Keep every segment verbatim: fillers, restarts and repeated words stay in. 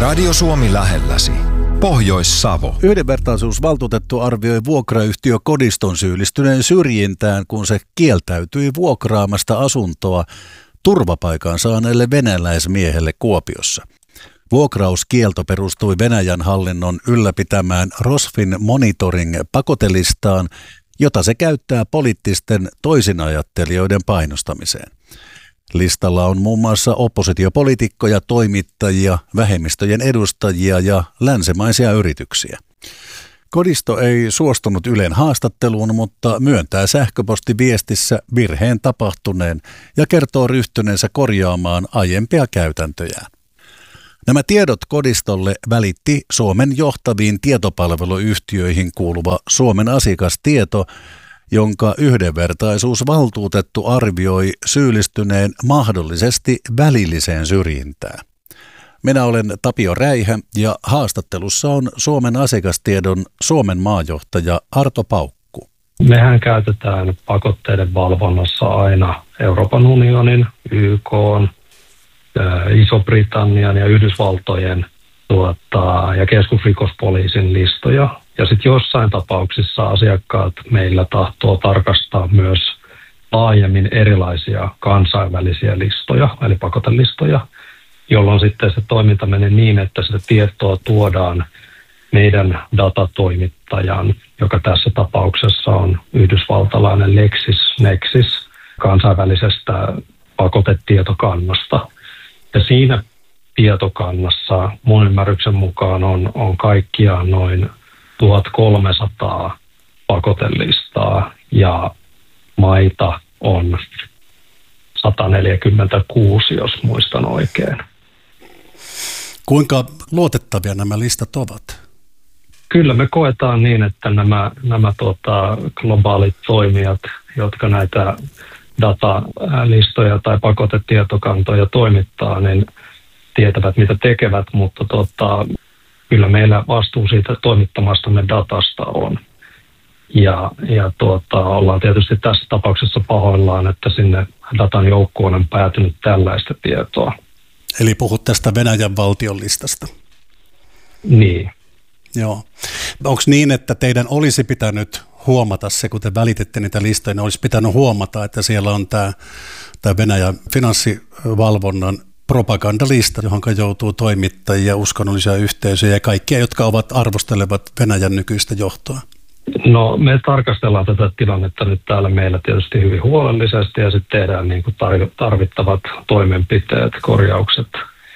Radio Suomi lähelläsi. Pohjois-Savo. Yhdenvertaisuusvaltuutettu arvioi vuokrayhtiö Kodiston syyllistyneen syrjintään, kun se kieltäytyi vuokraamasta asuntoa turvapaikan saaneelle venäläismiehelle Kuopiossa. Vuokrauskielto perustui Venäjän hallinnon ylläpitämään Rosfin monitoring-pakotelistaan, jota se käyttää poliittisten toisinajattelijoiden painostamiseen. Listalla on muun muassa oppositiopoliitikkoja, toimittajia, vähemmistöjen edustajia ja länsimaisia yrityksiä. Kodisto ei suostunut Ylen haastatteluun, mutta myöntää sähköpostiviestissä virheen tapahtuneen ja kertoo ryhtyneensä korjaamaan aiempia käytäntöjään. Nämä tiedot Kodistolle välitti Suomen johtaviin tietopalveluyhtiöihin kuuluva Suomen asiakastieto, jonka yhdenvertaisuusvaltuutettu arvioi syyllistyneen mahdollisesti välilliseen syrjintään. Minä olen Tapio Räihä ja haastattelussa on Suomen asiakastiedon Suomen maajohtaja Arto Paukku. Mehän käytetään pakotteiden valvonnassa aina Euroopan unionin, Y K:n, Iso-Britannian ja Yhdysvaltojen tuota, ja keskusrikospoliisin listoja. Ja sitten jossain tapauksissa asiakkaat meillä tahtoo tarkastaa myös laajemmin erilaisia kansainvälisiä listoja, eli pakotelistoja, jolloin sitten se toiminta menee niin, että sitä tietoa tuodaan meidän datatoimittajan, joka tässä tapauksessa on yhdysvaltalainen LexisNexis kansainvälisestä pakotetietokannasta. Ja siinä tietokannassa mun ymmärryksen mukaan on, on kaikkiaan noin tuhatkolmesataa pakotelistaa ja maita on sata neljäkymmentäkuusi, jos muistan oikein. Kuinka luotettavia nämä listat ovat? Kyllä me koetaan niin, että nämä, nämä tuota, globaalit toimijat, jotka näitä datalistoja tai pakotetietokantoja toimittaa, niin tietävät, mitä tekevät, mutta tota, kyllä meillä vastuu siitä toimittamastamme datasta on. Ja, ja tuota, ollaan tietysti tässä tapauksessa pahoillaan, että sinne datan joukkoon on päätynyt tällaista tietoa. Eli puhut tästä Venäjän valtion listasta. Niin. Joo. Onko niin, että teidän olisi pitänyt huomata se, kun te välitette niitä listoja, niin olisi pitänyt huomata, että siellä on tämä, tämä Venäjän finanssivalvonnan propagandalista, johon joutuu toimittajia, uskonnollisia yhteisöjä ja kaikkia, jotka ovat arvostelevat Venäjän nykyistä johtoa? No me tarkastellaan tätä tilannetta nyt täällä meillä tietysti hyvin huolellisesti ja sitten tehdään niin kuin tarvittavat toimenpiteet, korjaukset.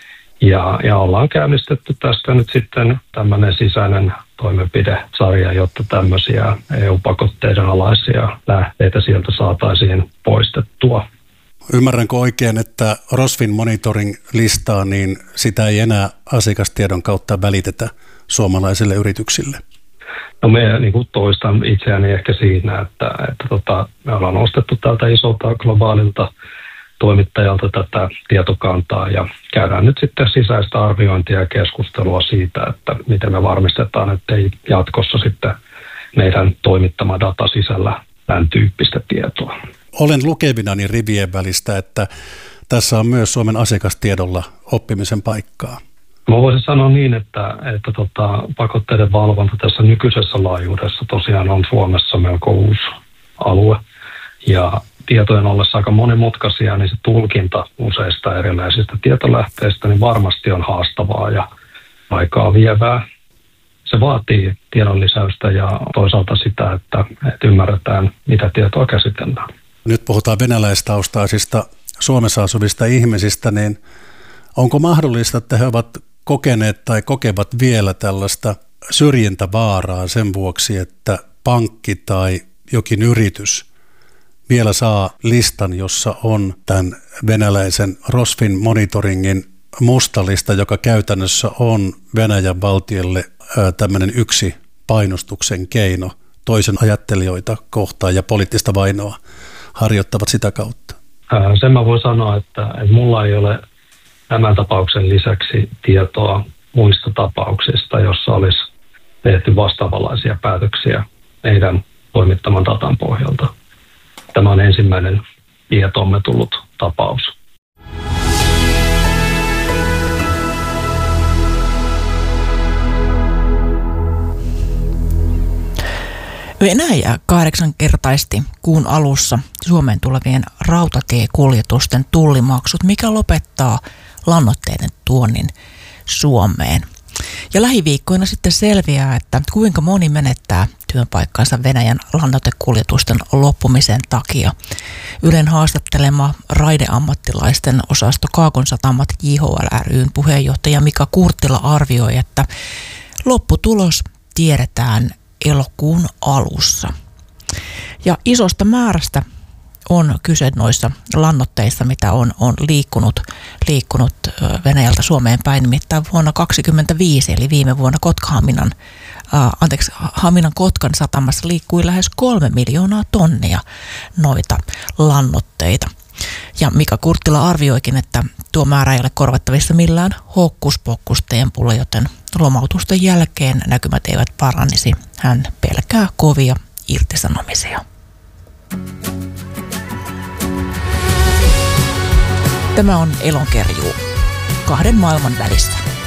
Ja, ja ollaan käynnistetty tästä nyt sitten tämmöinen sisäinen toimenpidesarja, jotta tämmöisiä E U-pakotteiden alaisia lähteitä sieltä saataisiin poistettua. Ymmärränkö oikein, että Rosfin monitoring-listaa, niin sitä ei enää asiakastiedon kautta välitetä suomalaisille yrityksille? No me niin kuin toistan itseäni ehkä siinä, että, että tota, me ollaan ostettu tältä isolta globaalilta toimittajalta tätä tietokantaa ja käydään nyt sitten sisäistä arviointia ja keskustelua siitä, että miten me varmistetaan, että ei jatkossa sitten meidän toimittama data sisällä tämän tyyppistä tietoa. Olen lukevinani rivien välistä, että tässä on myös Suomen asiakastiedolla oppimisen paikkaa. Mä voisin sanoa niin, että, että tota, pakotteiden valvonta tässä nykyisessä laajuudessa tosiaan on Suomessa melko uusi alue. Ja tietojen ollessa aika monimutkaisia, niin se tulkinta useista erilaisista tietolähteistä niin varmasti on haastavaa ja aikaa vievää. Se vaatii tiedon lisäystä ja toisaalta sitä, että, että ymmärretään, mitä tietoa käsitellään. Nyt puhutaan venäläistaustaisista Suomessa asuvista ihmisistä, niin onko mahdollista, että he ovat kokeneet tai kokevat vielä tällaista syrjintävaaraa sen vuoksi, että pankki tai jokin yritys vielä saa listan, jossa on tämän venäläisen Rosfin monitoringin mustalista, joka käytännössä on Venäjän valtiolle tämmöinen yksi painostuksen keino toisen ajattelijoita kohtaan ja poliittista vainoa harjoittavat sitä kautta? Sen mä voin sanoa, että, että mulla ei ole tämän tapauksen lisäksi tietoa muista tapauksista, jossa olisi tehty vastaavanlaisia päätöksiä meidän toimittaman datan pohjalta. Tämä on ensimmäinen tietoomme tullut tapaus. Venäjä kahdeksankertaisti kuun alussa Suomeen tulevien rautatiekuljetusten tullimaksut, mikä lopettaa lannoitteiden tuonnin Suomeen. Ja lähiviikkoina sitten selviää, että kuinka moni menettää työpaikkansa Venäjän lannoitekuljetusten loppumisen takia. Ylen haastattelema raideammattilaisten osasto Kaakon Satamat J H L ry:n puheenjohtaja Mika Kurttila arvioi, että lopputulos tiedetään elokuun alussa. Ja isosta määrästä on kyse noissa lannoitteissa, mitä on, on liikkunut, liikkunut Venäjältä Suomeen päin. Nimittäin vuonna kaksituhattakaksikymmentäviisi, eli viime vuonna Kotka-Haminan, äh, anteeksi, Haminan Kotkan satamassa liikkui lähes kolme miljoonaa tonnia noita lannoitteita. Ja Mika Kurttila arvioikin, että tuo määrä ei ole korvattavissa millään hokkuspokkustempulla, joten lomautusten jälkeen näkymät eivät paranisi. Hän pelkää kovia irtisanomisia. Tämä on Elonkerjuu kahden maailman välissä.